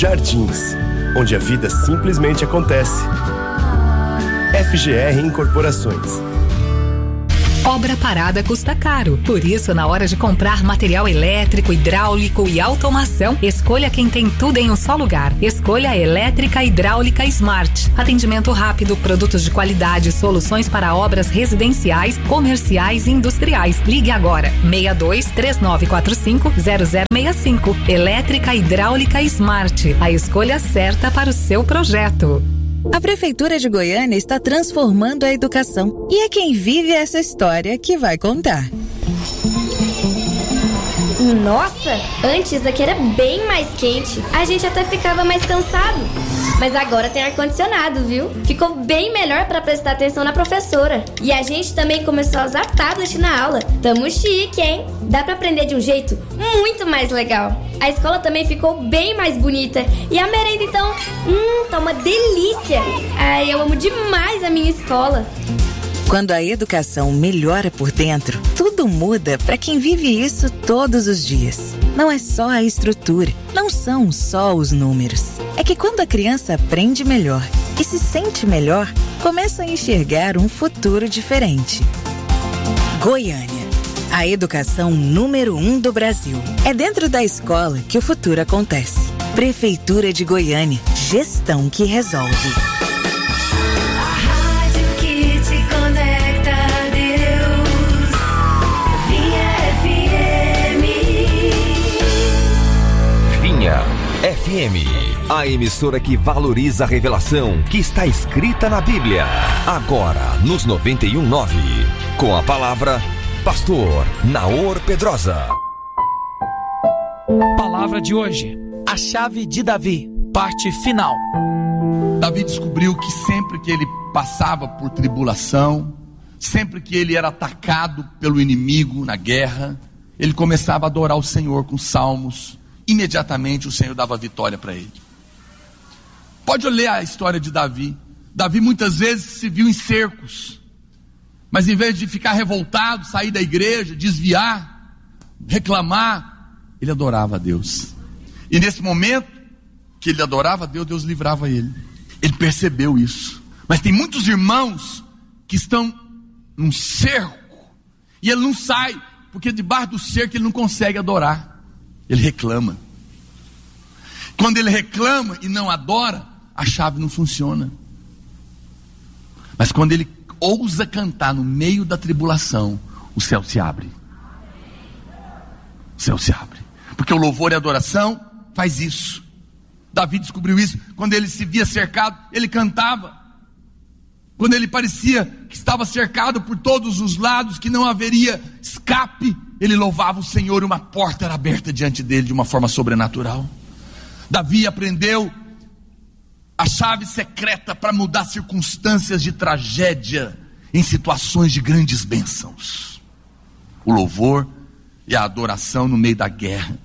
Jardins, onde a vida simplesmente acontece. FGR Incorporações. Obra parada custa caro. Por isso, na hora de comprar material elétrico, hidráulico e automação, escolha quem tem tudo em um só lugar. Escolha a Elétrica Hidráulica Smart. Atendimento rápido, produtos de qualidade, soluções para obras residenciais, comerciais e industriais. Ligue agora. 62-3945-0065. Elétrica Hidráulica Smart. A escolha certa para o seu projeto. A Prefeitura de Goiânia está transformando a educação e é quem vive essa história que vai contar. Nossa, antes aqui era bem mais quente. A gente até ficava mais cansado. Mas agora tem ar-condicionado, viu? Ficou bem melhor para prestar atenção na professora. E a gente também começou a usar tablet na aula. Tamo chique, hein? Dá pra aprender de um jeito muito mais legal. A escola também ficou bem mais bonita. E a merenda, então, tá uma delícia. Ai, eu amo demais a minha escola. Quando a educação melhora por dentro, tudo muda para quem vive isso todos os dias. Não é só a estrutura, não são só os números. É que quando a criança aprende melhor e se sente melhor, começa a enxergar um futuro diferente. Goiânia, a educação número 1 do Brasil. É dentro da escola que o futuro acontece. Prefeitura de Goiânia, gestão que resolve. FM, a emissora que valoriza a revelação que está escrita na Bíblia. Agora, nos 91.9, com a palavra Pastor Naor Pedrosa. Palavra de hoje, a chave de Davi, parte final. Davi descobriu que sempre que ele passava por tribulação, sempre que ele era atacado pelo inimigo na guerra, ele começava a adorar o Senhor com salmos. Imediatamente o Senhor dava vitória para ele. Pode ler a história de Davi. Davi muitas vezes se viu em cercos, mas em vez de ficar revoltado, sair da igreja, desviar, reclamar, ele adorava a Deus. E nesse momento que ele adorava a Deus, Deus livrava ele. Ele percebeu isso. Mas tem muitos irmãos que estão num cerco e ele não sai, porque debaixo do cerco ele não consegue adorar. Ele reclama. Quando ele reclama e não adora, a chave não funciona. Mas quando ele ousa cantar no meio da tribulação, o céu se abre. O céu se abre. Porque o louvor e a adoração faz isso. Davi descobriu isso. Quando ele se via cercado, ele cantava. Quando ele parecia que estava cercado por todos os lados, que não haveria escape, ele louvava o Senhor e uma porta era aberta diante dele de uma forma sobrenatural. Davi aprendeu a chave secreta para mudar circunstâncias de tragédia em situações de grandes bênçãos. O louvor e a adoração no meio da guerra.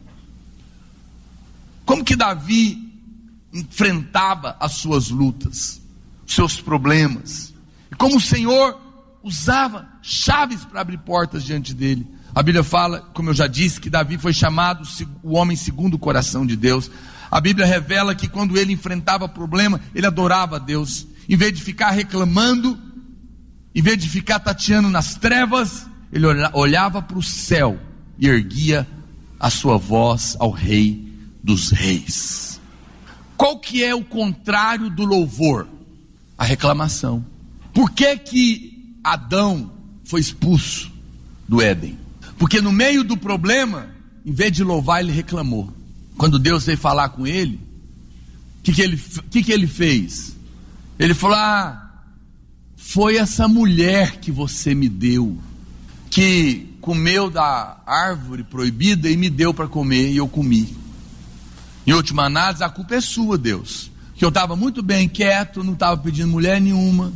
Como que Davi enfrentava as suas lutas, os seus problemas, e como o Senhor usava chaves para abrir portas diante dele. A Bíblia fala, como eu já disse, que Davi foi chamado o homem segundo o coração de Deus. A Bíblia revela que quando ele enfrentava problema, ele adorava a Deus. Em vez de ficar reclamando, em vez de ficar tateando nas trevas, ele olhava para o céu e erguia a sua voz ao Rei dos Reis. Qual que é o contrário do louvor? A reclamação. Por que Adão foi expulso do Éden? Porque no meio do problema, em vez de louvar, ele reclamou. Quando Deus veio falar com ele, o que ele fez? Ele falou: foi essa mulher que você me deu, que comeu da árvore proibida e me deu para comer, e eu comi. Em última análise, a culpa é sua, Deus, que eu estava muito bem quieto, não estava pedindo mulher nenhuma,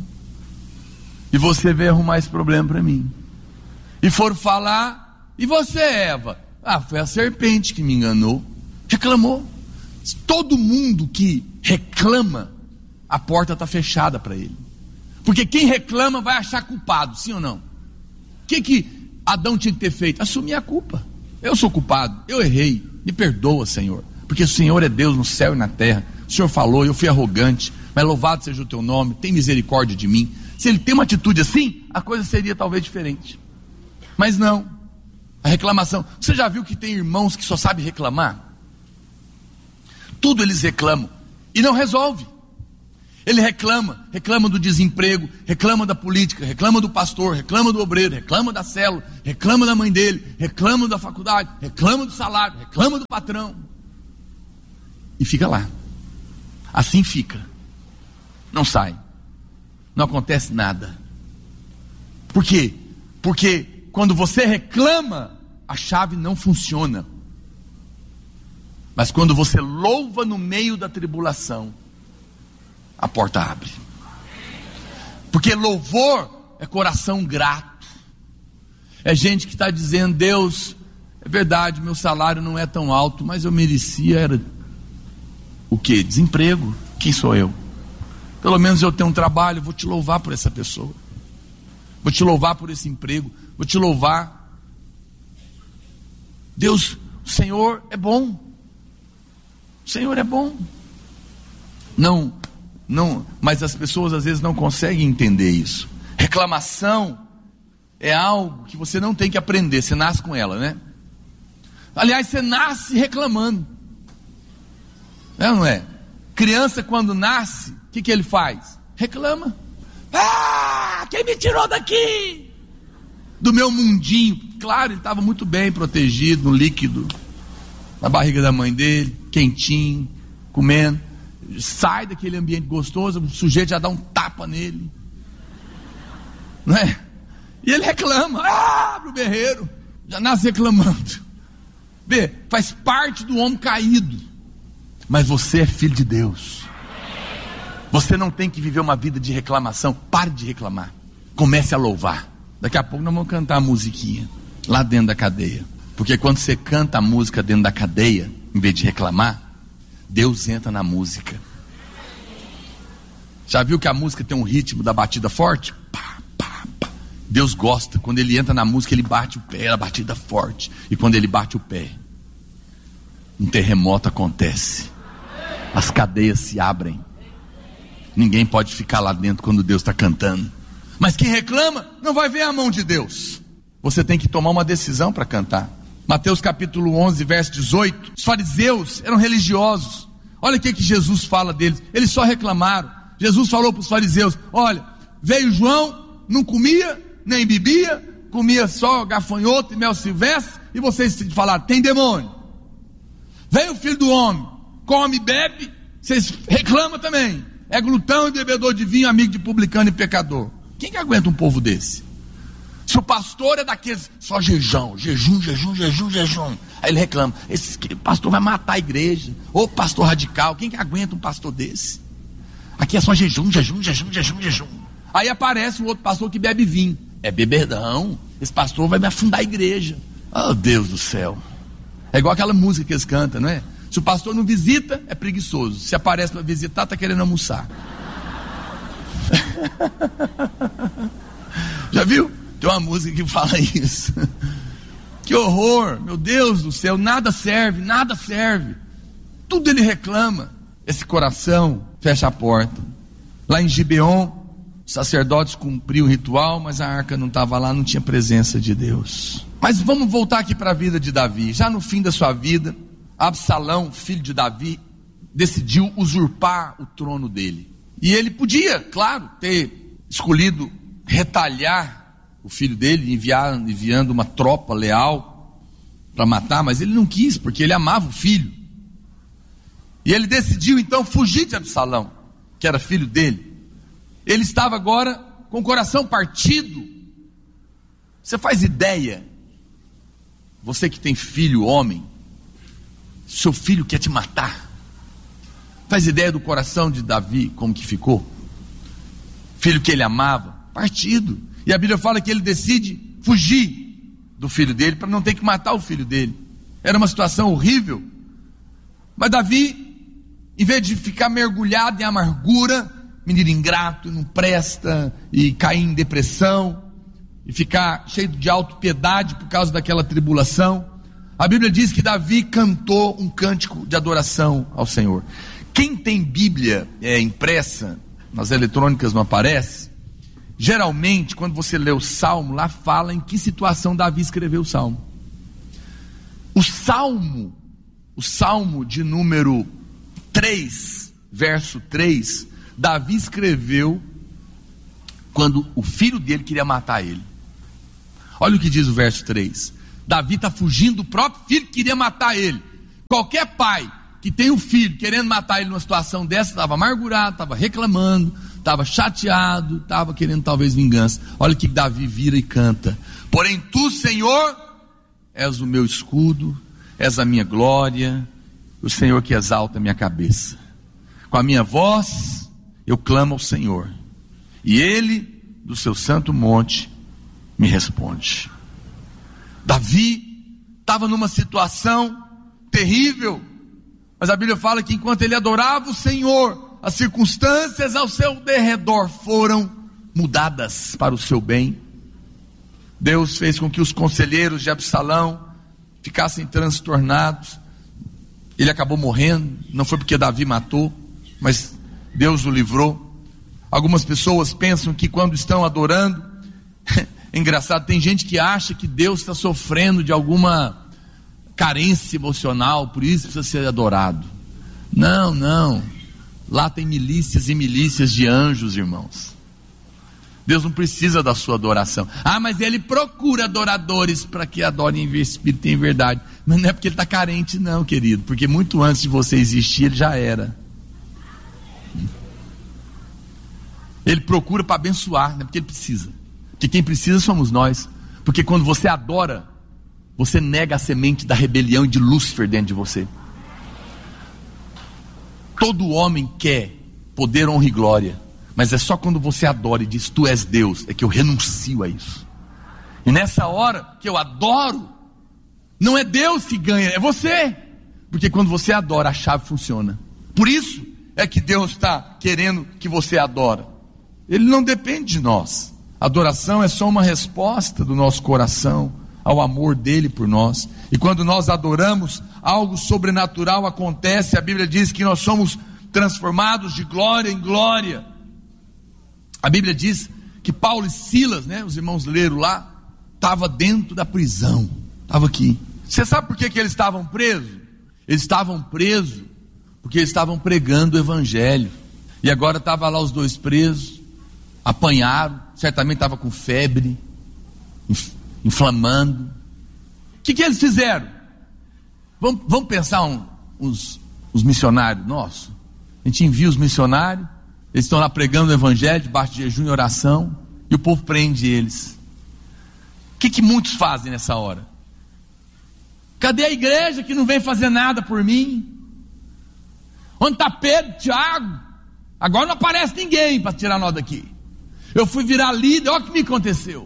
e você veio arrumar esse problema para mim. E foram falar: e você, Eva? Foi a serpente que me enganou. Reclamou. Todo mundo que reclama, a porta está fechada para ele. Porque quem reclama vai achar culpado, sim ou não? O que Adão tinha que ter feito? Assumir a culpa. Eu sou culpado, eu errei, me perdoa, Senhor. porque o Senhor é Deus no céu e na terra. O Senhor falou, eu fui arrogante, mas louvado seja o teu nome, tem misericórdia de mim. Se ele tem uma atitude assim, a coisa seria talvez diferente. Mas não, a reclamação. Você já viu que tem irmãos que só sabem reclamar? Tudo eles reclamam e não resolve. Ele reclama do desemprego, reclama da política, reclama do pastor, reclama do obreiro, reclama da célula, reclama da mãe dele, reclama da faculdade, reclama do salário, reclama do patrão. E fica lá. Assim fica. Não sai. Não acontece nada. Por quê? Porque quando você reclama, a chave não funciona. Mas quando você louva no meio da tribulação, a porta abre. Porque louvor é coração grato. É gente que está dizendo: Deus, é verdade, meu salário não é tão alto, mas eu merecia, era o quê? Desemprego. Quem sou eu? Pelo menos eu tenho um trabalho, vou te louvar por essa pessoa. Vou te louvar por esse emprego. Vou te louvar. Deus, o Senhor é bom. O Senhor é bom. Não, mas as pessoas às vezes não conseguem entender isso. Reclamação é algo que você não tem que aprender, você nasce com ela, né? Aliás, você nasce reclamando. É ou não é? Criança, quando nasce, o que ele faz? Reclama. Ah, quem me tirou daqui? Do meu mundinho. Claro, ele estava muito bem protegido no líquido, na barriga da mãe dele, quentinho, comendo. Sai daquele ambiente gostoso, o sujeito já dá um tapa nele, não é? E ele reclama, abre o berreiro, já nasce reclamando. Vê, faz parte do homem caído. Mas você é filho de Deus. Você não tem que viver uma vida de reclamação. Pare de reclamar, comece a louvar. Daqui a pouco nós vamos cantar a musiquinha lá dentro da cadeia. Porque quando você canta a música dentro da cadeia, em vez de reclamar, Deus entra na música. Já viu que a música tem um ritmo da batida forte? Pá, pá, pá. Deus gosta, quando ele entra na música, ele bate o pé, a batida forte. E quando ele bate o pé, um terremoto acontece. As cadeias se abrem. Ninguém pode ficar lá dentro quando Deus está cantando. Mas quem reclama não vai ver a mão de Deus. Você tem que tomar uma decisão para cantar. Mateus capítulo 11, verso 18. Os fariseus eram religiosos. Olha o que Jesus fala deles. Eles só reclamaram. Jesus falou para os fariseus: olha, veio João, não comia, nem bebia, comia só gafanhoto e mel silvestre, e vocês falaram: tem demônio. Veio o Filho do Homem, come e bebe, vocês reclamam também. É glutão e bebedor de vinho, amigo de publicano e pecador. Quem que aguenta um povo desse? Se o pastor é daqueles, só jejum. Aí ele reclama: esse pastor vai matar a igreja. Ô pastor radical, quem que aguenta um pastor desse? Aqui é só jejum. Aí aparece um outro pastor que bebe vinho. É bebedão. Esse pastor vai me afundar a igreja. Oh Deus do céu. É igual aquela música que eles cantam, não é? Se o pastor não visita, é preguiçoso. Se aparece para visitar, está querendo almoçar. Já viu? Tem uma música que fala isso. Que horror, meu Deus do céu, nada serve. Tudo ele reclama. Esse coração fecha a porta. Lá em Gibeon, os sacerdotes cumpriam o ritual, mas a arca não estava lá, não tinha presença de Deus. Mas vamos voltar aqui para a vida de Davi. Já no fim da sua vida, Absalão, filho de Davi, decidiu usurpar o trono dele. E ele podia, claro, ter escolhido retalhar o filho dele, enviando uma tropa leal para matar, mas ele não quis, porque ele amava o filho. E ele decidiu então fugir de Absalão, que era filho dele. Ele estava agora com o coração partido. Você faz ideia? Você que tem filho homem, seu filho quer te matar. Faz ideia do coração de Davi, como que ficou? Filho que ele amava, partido. E a Bíblia fala que ele decide fugir do filho dele, para não ter que matar o filho dele. Era uma situação horrível. Mas Davi, em vez de ficar mergulhado em amargura, menino ingrato, não presta, e cair em depressão, e ficar cheio de autopiedade por causa daquela tribulação, A Bíblia diz que Davi cantou um cântico de adoração ao Senhor. Quem tem Bíblia impressa, nas eletrônicas não aparece, geralmente quando você lê o Salmo, lá fala em que situação Davi escreveu o Salmo. O Salmo de número 3, verso 3, Davi escreveu quando o filho dele queria matar ele. Olha o que diz o verso 3. Davi está fugindo do próprio filho que queria matar ele. Qualquer pai que tem um filho querendo matar ele numa situação dessa, estava amargurado, estava reclamando, estava chateado, estava querendo talvez vingança. Olha o que Davi vira e canta: porém tu, Senhor, és o meu escudo, és a minha glória, o Senhor que exalta a minha cabeça. Com a minha voz eu clamo ao Senhor, e Ele, do seu santo monte, me responde. Davi estava numa situação terrível, mas a Bíblia fala que enquanto ele adorava o Senhor, as circunstâncias ao seu derredor foram mudadas para o seu bem. Deus fez com que os conselheiros de Absalão ficassem transtornados. Ele acabou morrendo, não foi porque Davi matou, mas Deus o livrou. Algumas pessoas pensam que quando estão adorando, é engraçado, tem gente que acha que Deus está sofrendo de alguma carência emocional, por isso precisa ser adorado. Não, lá tem milícias e milícias de anjos, irmãos. Deus não precisa da sua adoração. Mas Ele procura adoradores para que adorem em espírito e em verdade. Mas não é porque Ele está carente não, querido, porque muito antes de você existir Ele já era. Ele procura para abençoar, não é porque Ele precisa, porque quem precisa somos nós. Porque quando você adora, você nega a semente da rebelião e de Lúcifer dentro de você. Todo homem quer poder, honra e glória, mas é só quando você adora e diz tu és Deus, é que eu renuncio a isso. E nessa hora que eu adoro, não é Deus que ganha, é você. Porque quando você adora, a chave funciona. Por isso é que Deus está querendo que você adore. Ele não depende de nós. Adoração é só uma resposta do nosso coração ao amor dele por nós. E quando nós adoramos, algo sobrenatural acontece. A Bíblia diz que nós somos transformados de glória em glória. A Bíblia diz que Paulo e Silas, os irmãos leram lá, estavam dentro da prisão, estavam aqui. Você sabe por que eles estavam presos? Eles estavam presos porque eles estavam pregando o evangelho. E agora estavam lá os dois presos, apanharam, certamente estavam com febre, inflamando. O que eles fizeram? Vamos pensar os missionários nossos. A gente envia os missionários, eles estão lá pregando o evangelho, debaixo de jejum e oração, e o povo prende eles. O que muitos fazem nessa hora? Cadê a igreja que não vem fazer nada por mim? Onde está Pedro, Tiago? Agora não aparece ninguém para tirar nós daqui. Eu fui virar líder, olha o que me aconteceu.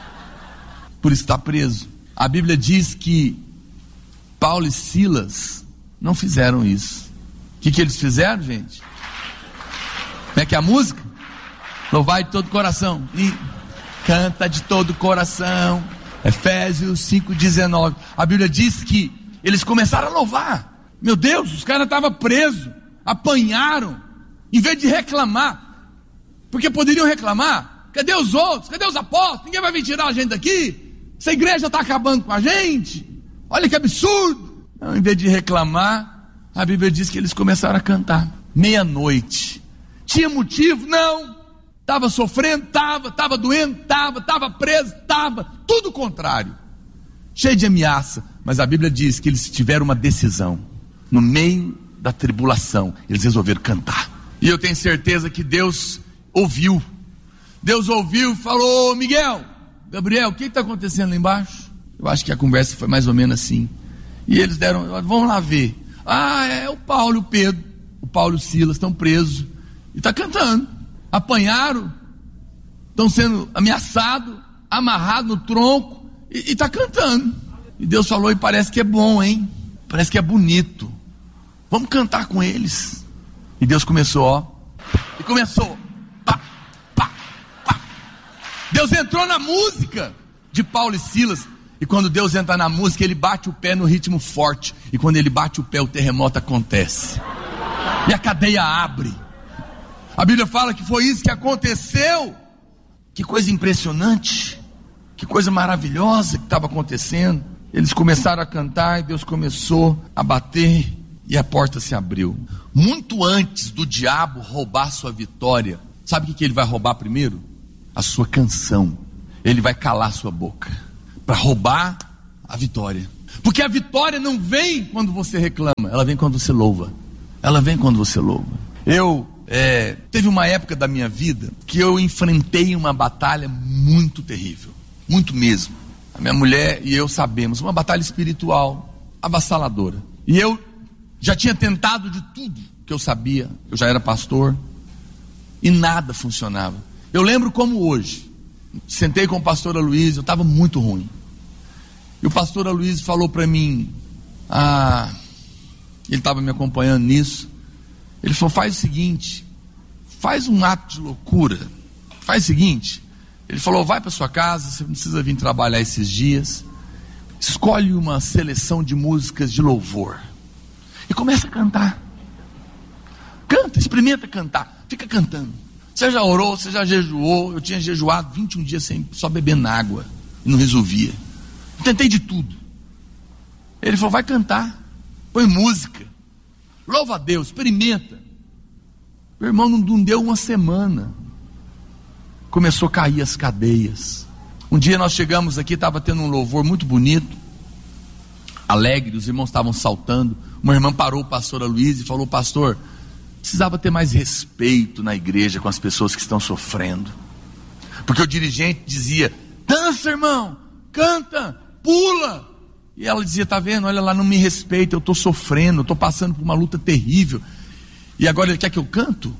Por isso está preso. A Bíblia diz que Paulo e Silas não fizeram isso. O que eles fizeram, gente? Como é que é a música? Louvai de todo o coração e canta de todo o coração. Efésios 5:19. A Bíblia diz que eles começaram a louvar. Meu Deus, os caras estavam presos, apanharam. Em vez de reclamar, porque poderiam reclamar: cadê os outros? Cadê os apóstolos? Ninguém vai vir tirar a gente daqui. Essa igreja está acabando com a gente. Olha que absurdo. Não, em vez de reclamar, a Bíblia diz que eles começaram a cantar. Meia-noite. Tinha motivo? Não. Estava sofrendo? Estava doendo? Estava preso? Estava. Tudo o contrário. Cheio de ameaça. Mas a Bíblia diz que eles tiveram uma decisão. No meio da tribulação, eles resolveram cantar. E eu tenho certeza que Deus ouviu. Deus ouviu e falou: Miguel, Gabriel, o que está acontecendo lá embaixo? Eu acho que a conversa foi mais ou menos assim. E eles deram: vamos lá ver. É o Paulo e o Pedro. O Paulo e o Silas estão presos. E está cantando. Apanharam. Estão sendo ameaçados. Amarrados no tronco. E está cantando. E Deus falou: e parece que é bom, hein? Parece que é bonito. Vamos cantar com eles. E Deus começou, E começou. Pá, pá, pá. Deus entrou na música de Paulo e Silas. E quando Deus entra na música, ele bate o pé no ritmo forte. E quando ele bate o pé, o terremoto acontece. E a cadeia abre. A Bíblia fala que foi isso que aconteceu. Que coisa impressionante. Que coisa maravilhosa que estava acontecendo. Eles começaram a cantar e Deus começou a bater e a porta se abriu. Muito antes do diabo roubar sua vitória, sabe o que ele vai roubar primeiro? A sua canção. Ele vai calar sua boca para roubar a vitória. Porque a vitória não vem quando você reclama, ela vem quando você louva. Ela vem quando você louva. Teve uma época da minha vida que eu enfrentei uma batalha muito terrível, muito mesmo. A minha mulher e eu sabemos, uma batalha espiritual avassaladora. E eu já tinha tentado de tudo que eu sabia, eu já era pastor, e nada funcionava. Eu lembro como hoje, sentei com o pastor Aloysio, eu estava muito ruim. E o pastor Aloysio falou para mim, ele estava me acompanhando nisso, ele falou, faz o seguinte, faz um ato de loucura, faz o seguinte, ele falou, vai para sua casa, você não precisa vir trabalhar esses dias, escolhe uma seleção de músicas de louvor, e começa a cantar, canta, experimenta cantar, fica cantando, você já orou, você já jejuou, eu tinha jejuado 21 dias só bebendo água, e não resolvia, eu tentei de tudo. Ele falou, vai cantar, põe música, louva a Deus, experimenta. Meu irmão, não deu uma semana, começou a cair as cadeias. Um dia nós chegamos aqui, estava tendo um louvor muito bonito, alegre, os irmãos estavam saltando. Uma irmã parou o pastor Aloysio e falou, pastor, precisava ter mais respeito na igreja com as pessoas que estão sofrendo. Porque o dirigente dizia, dança irmão, canta, pula. E ela dizia, tá vendo, olha lá, não me respeita, eu estou sofrendo, eu estou passando por uma luta terrível. E agora ele quer que eu canto?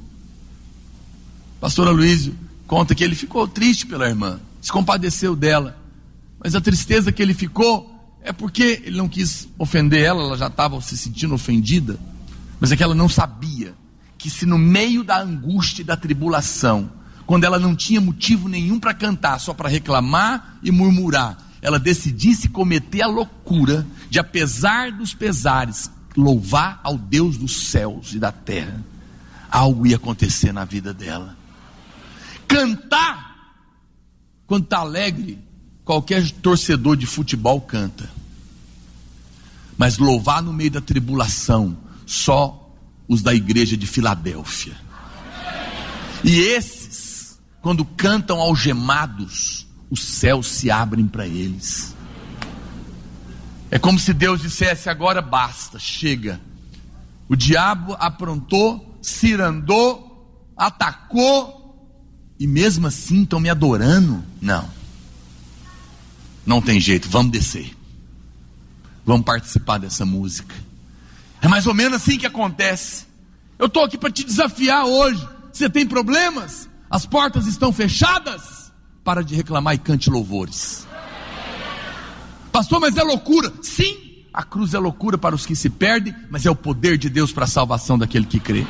Pastor Aloysio conta que ele ficou triste pela irmã, se compadeceu dela. Mas a tristeza que ele ficou é porque ele não quis ofender ela, ela já estava se sentindo ofendida. Mas é que ela não sabia que se no meio da angústia e da tribulação, quando ela não tinha motivo nenhum para cantar, só para reclamar e murmurar, ela decidisse cometer a loucura de, apesar dos pesares, louvar ao Deus dos céus e da terra, algo ia acontecer na vida dela. Cantar, quando está alegre, qualquer torcedor de futebol canta. Mas louvar no meio da tribulação, só os da igreja de Filadélfia. E esses, quando cantam algemados, os céus se abrem para eles. É como se Deus dissesse, agora basta, chega. O diabo aprontou, cirandou, atacou, e mesmo assim estão me adorando? Não tem jeito, vamos descer, vamos participar dessa música. É mais ou menos assim que acontece. Eu estou aqui para te desafiar hoje. Você tem problemas? As portas estão fechadas? Para de reclamar e cante louvores. Pastor, mas é loucura. Sim, a cruz é loucura para os que se perdem, mas é o poder de Deus para a salvação daquele que crê.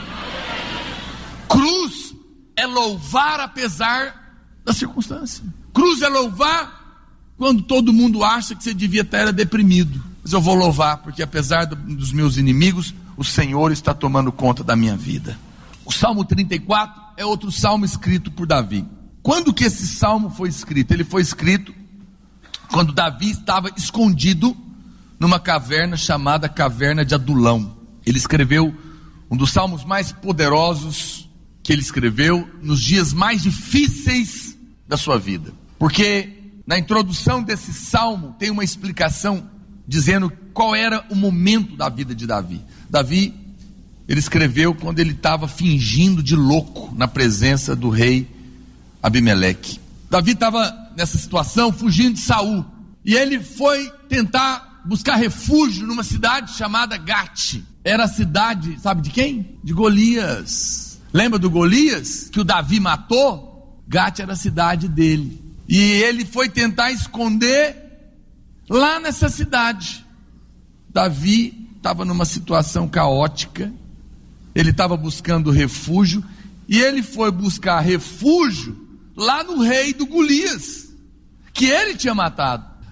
Cruz é louvar apesar da circunstância. Cruz é louvar quando todo mundo acha que você devia estar deprimido. Mas eu vou louvar, porque apesar dos meus inimigos, o Senhor está tomando conta da minha vida. O Salmo 34 é outro salmo escrito por Davi. Quando que esse salmo foi escrito? Ele foi escrito quando Davi estava escondido numa caverna chamada Caverna de Adulão. Ele escreveu um dos salmos mais poderosos que ele escreveu nos dias mais difíceis da sua vida. Porque na introdução desse salmo tem uma explicação dizendo qual era o momento da vida de Davi. Davi, ele escreveu quando ele estava fingindo de louco na presença do rei Abimeleque. Davi estava nessa situação, fugindo de Saul, e ele foi tentar buscar refúgio numa cidade chamada Gate. Era a cidade, sabe de quem? De Golias. Lembra do Golias que o Davi matou? Gate era a cidade dele, e ele foi tentar esconder lá nessa cidade. Davi estava numa situação caótica, ele estava buscando refúgio, e ele foi buscar refúgio lá no rei do Golias, que ele tinha matado.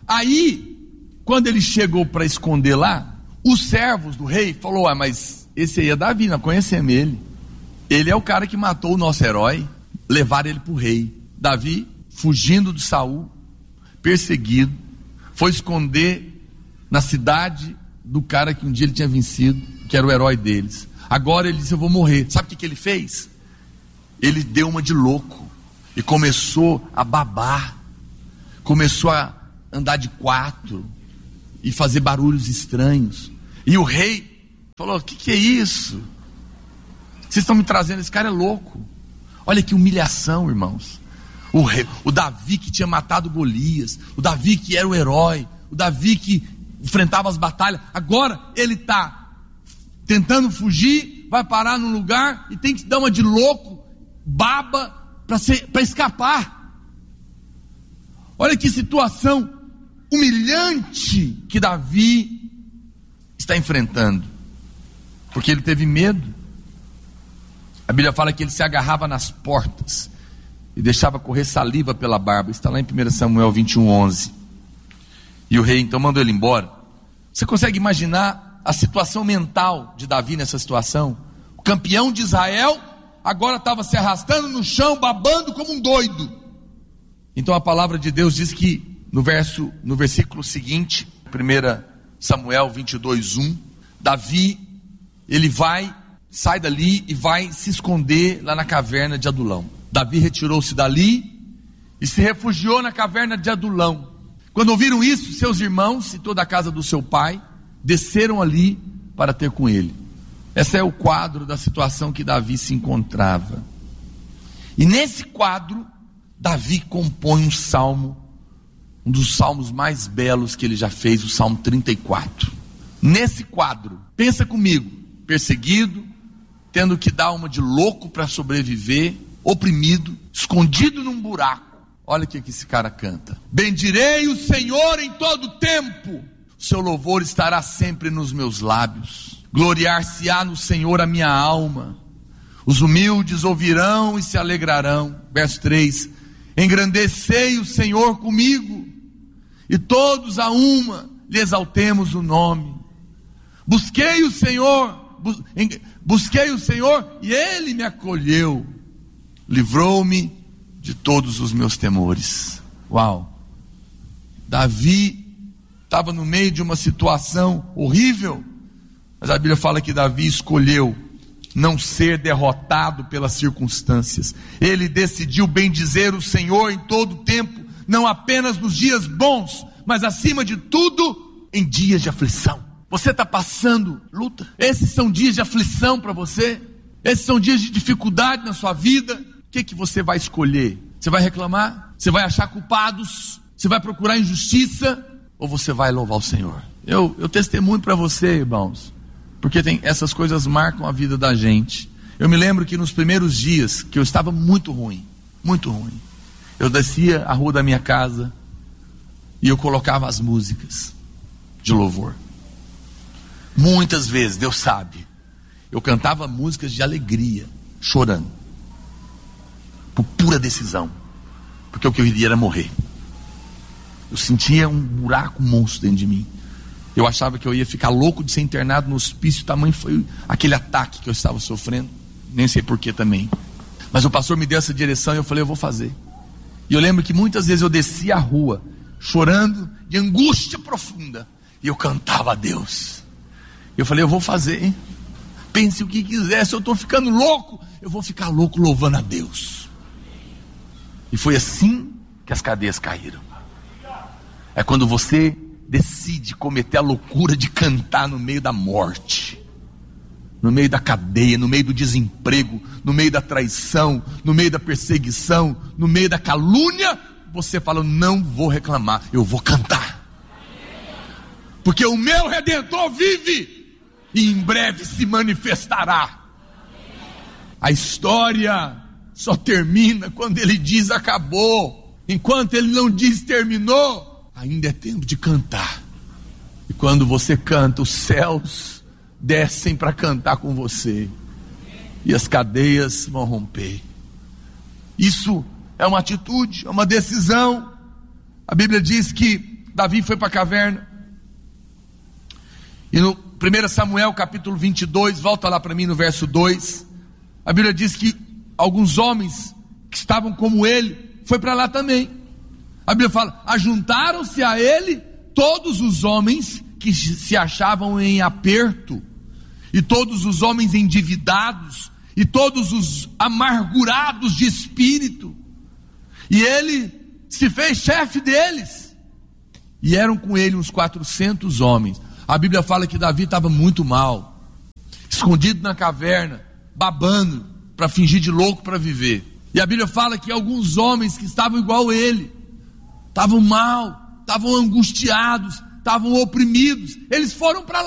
Aí, quando ele chegou para esconder lá, os servos do rei falaram: mas esse aí é Davi, nós conhecemos ele. Ele é o cara que matou o nosso herói. Levaram ele para o rei. Davi, fugindo de Saul, perseguido, foi esconder na cidade do cara que um dia ele tinha vencido, que era o herói deles. Agora ele disse: eu vou morrer. Sabe o que ele fez? Ele deu uma de louco e começou a babar, começou a andar de quatro e fazer barulhos estranhos. E o rei falou: o que é isso? Vocês estão me trazendo, esse cara é louco. Olha que humilhação, irmãos. O Davi que tinha matado Golias, o Davi que era o herói, o Davi que enfrentava as batalhas, agora ele está tentando fugir, vai parar num lugar e tem que dar uma de louco, baba, para escapar. Olha que situação humilhante que Davi está enfrentando, porque ele teve medo. A Bíblia fala que ele se agarrava nas portas e deixava correr saliva pela barba. Está lá em 1 Samuel 21:11. E o rei então mandou ele embora. Você consegue imaginar a situação mental de Davi nessa situação? O campeão de Israel agora estava se arrastando no chão, babando como um doido. Então a palavra de Deus diz que no versículo seguinte, 1 Samuel 22:1, Davi, ele sai dali e vai se esconder lá na caverna de Adulão. Davi retirou-se dali e se refugiou na caverna de Adulão. Quando ouviram isso, seus irmãos e toda a casa do seu pai desceram ali para ter com ele. Esse é o quadro da situação que Davi se encontrava. E nesse quadro, Davi compõe um salmo, um dos salmos mais belos que ele já fez, o Salmo 34. Nesse quadro, pensa comigo, perseguido, tendo que dar uma de louco para sobreviver, oprimido, escondido num buraco. Olha o que esse cara canta: bendirei o Senhor em todo tempo, seu louvor estará sempre nos meus lábios. Gloriar-se-á no Senhor a minha alma, os humildes ouvirão e se alegrarão. Verso 3: engrandecei o Senhor comigo, e todos a uma lhe exaltemos o nome. Busquei o Senhor e Ele me acolheu, livrou-me de todos os meus temores. Uau! Davi estava no meio de uma situação horrível, mas a Bíblia fala que Davi escolheu não ser derrotado pelas circunstâncias. Ele decidiu bendizer o Senhor em todo tempo, não apenas nos dias bons, mas acima de tudo em dias de aflição. Você está passando luta? Esses são dias de aflição para você? Esses são dias de dificuldade na sua vida? O que você vai escolher? Você vai reclamar? Você vai achar culpados? Você vai procurar injustiça? Ou você vai louvar o Senhor? Eu testemunho para você, irmãos, porque essas coisas marcam a vida da gente. Eu me lembro que nos primeiros dias que eu estava muito ruim, eu descia a rua da minha casa e eu colocava as músicas de louvor. Muitas vezes, Deus sabe, eu cantava músicas de alegria, chorando, por pura decisão, porque o que eu queria era morrer. Eu sentia um buraco monstro dentro de mim. Eu achava que eu ia ficar louco de ser internado no hospício. O tamanho foi aquele ataque que eu estava sofrendo, nem sei porquê também. Mas o pastor me deu essa direção e eu falei: eu vou fazer. E eu lembro que muitas vezes eu descia a rua chorando de angústia profunda, e eu cantava a Deus. Eu falei: eu vou fazer, hein? Pense o que quiser, se eu estou ficando louco, eu vou ficar louco louvando a Deus. E foi assim que as cadeias caíram. É quando você decide cometer a loucura de cantar no meio da morte, no meio da cadeia, no meio do desemprego, no meio da traição, no meio da perseguição, no meio da calúnia. Você fala: não vou reclamar, eu vou cantar, porque o meu Redentor vive e em breve se manifestará. A história só termina quando ele diz acabou. Enquanto ele não diz terminou, ainda é tempo de cantar. E quando você canta, os céus descem para cantar com você, e as cadeias vão romper. Isso é uma atitude, é uma decisão. A Bíblia diz que Davi foi para a caverna. E no 1 Samuel capítulo 22, volta lá para mim no verso 2, a Bíblia diz que alguns homens que estavam como ele, foi para lá também. A Bíblia fala, ajuntaram-se a ele todos os homens que se achavam em aperto, e todos os homens endividados, e todos os amargurados de espírito, e ele se fez chefe deles, e eram com ele uns 400 homens. A Bíblia fala que Davi estava muito mal, escondido na caverna, babando, para fingir de louco para viver. E a Bíblia fala que alguns homens que estavam igual ele, estavam mal, estavam angustiados, estavam oprimidos, eles foram para lá.